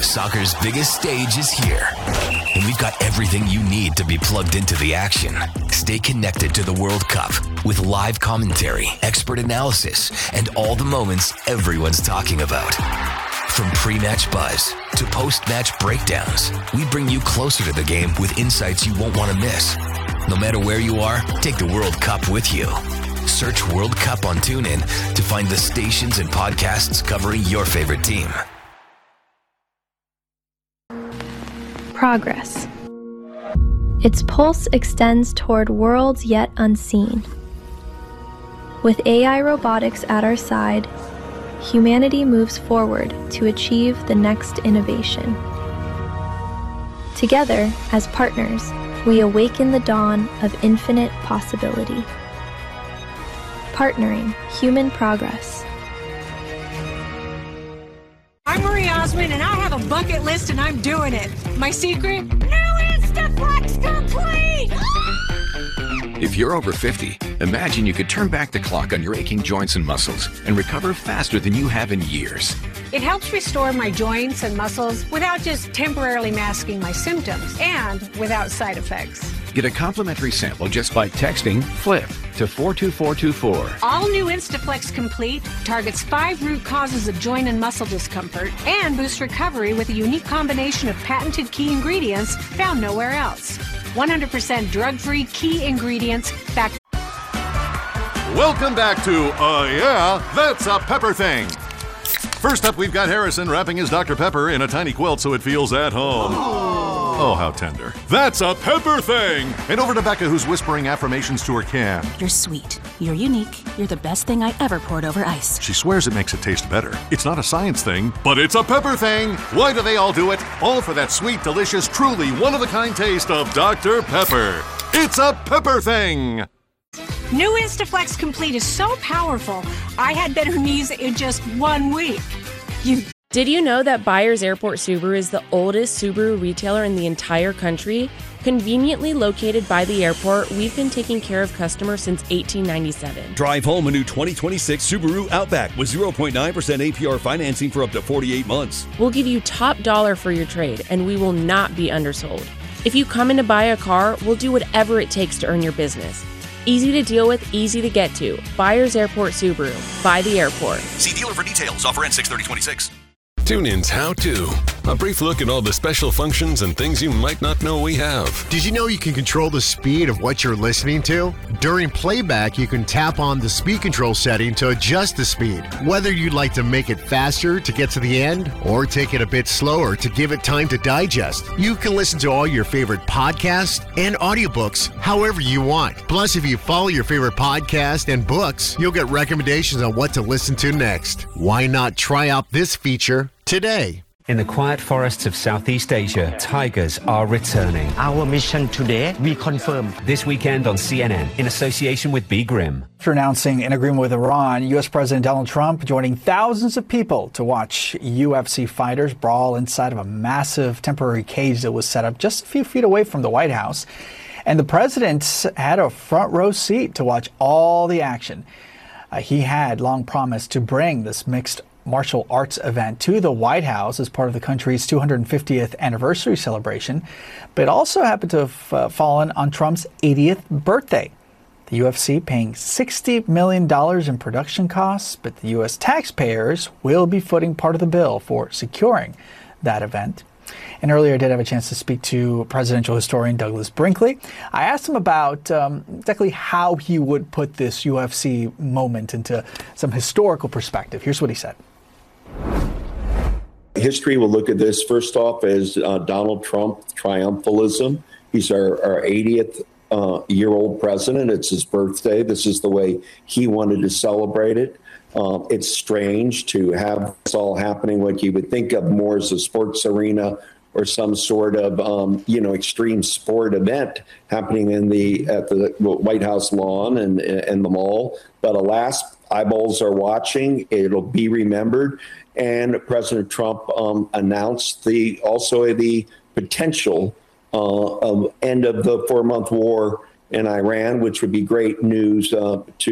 Soccer's biggest stage is here, and we've got everything you need to be plugged into the action. Stay connected to the World Cup with live commentary, expert analysis, and all the moments everyone's talking about. From pre-match buzz to post-match breakdowns, we bring you closer to the game with insights you won't want to miss. No matter where you are, take the World Cup with you. Search World Cup on TuneIn to find the stations and podcasts covering your favorite team. Progress. Its pulse extends toward worlds yet unseen. With AI robotics at our side, humanity moves forward to achieve the next innovation. Together, as partners, we awaken the dawn of infinite possibility. Partnering human progress. I'm Marie Osmond, and I have a bucket list, and I'm doing it. My secret? New Instaflex Complete! If you're over 50, imagine you could turn back the clock on your aching joints and muscles and recover faster than you have in years. It helps restore my joints and muscles without just temporarily masking my symptoms and without side effects. Get a complimentary sample just by texting FLIP to 42424. All new Instaflex Complete targets 5 root causes of joint and muscle discomfort and boosts recovery with a unique combination of patented key ingredients found nowhere else. 100% drug-free key ingredients backed. Welcome back to Yeah, That's a Pepper Thing. First up, we've got Harrison wrapping his Dr. Pepper in a tiny quilt so it feels at home. Oh, how tender. That's a Pepper Thing! And over to Becca, who's whispering affirmations to her can. You're sweet. You're unique. You're the best thing I ever poured over ice. She swears it makes it taste better. It's not a science thing, but it's a Pepper Thing! Why do they all do it? All for that sweet, delicious, truly one-of-a-kind taste of Dr. Pepper. It's a Pepper Thing! New Instaflex Complete is so powerful, I had better knees in just 1 week. Did you know that Byers Airport Subaru is the oldest Subaru retailer in the entire country? Conveniently located by the airport, we've been taking care of customers since 1897. Drive home a new 2026 Subaru Outback with 0.9% APR financing for up to 48 months. We'll give you top dollar for your trade, and we will not be undersold. If you come in to buy a car, we'll do whatever it takes to earn your business. Easy to deal with, easy to get to. Byers Airport Subaru. By the airport. See dealer for details. Offer ends 6/30/26. TuneIn's How To. A brief look at all the special functions and things you might not know we have. Did you know you can control the speed of what you're listening to? During playback, you can tap on the speed control setting to adjust the speed. Whether you'd like to make it faster to get to the end or take it a bit slower to give it time to digest, you can listen to all your favorite podcasts and audiobooks however you want. Plus, if you follow your favorite podcast and books, you'll get recommendations on what to listen to next. Why not try out this feature today? In the quiet forests of Southeast Asia, tigers are returning. Our mission today, we confirm. This weekend on CNN, in association with Be Grim. After announcing an agreement with Iran, U.S. President Donald Trump joining thousands of people to watch UFC fighters brawl inside of a massive temporary cage that was set up just a few feet away from the White House. And the president had a front row seat to watch all the action. He had long promised to bring this mixed martial arts event to the White House as part of the country's 250th anniversary celebration, but it also happened to have fallen on Trump's 80th birthday. The UFC paying $60 million in production costs, but the U.S. taxpayers will be footing part of the bill for securing that event. And earlier I did have a chance to speak to presidential historian Douglas Brinkley. I asked him about exactly how he would put this UFC moment into some historical perspective. Here's what he said. History will look at this first off as Donald Trump triumphalism. He's our 80th year-old president. It's his birthday. This is the way he wanted to celebrate it. It's strange to have this all happening what you would think of more as a sports arena or some sort of extreme sport event happening at the White House lawn and the mall. But alas, eyeballs are watching. It'll be remembered. And President Trump announced the potential end of the 4-month war in Iran, which would be great news to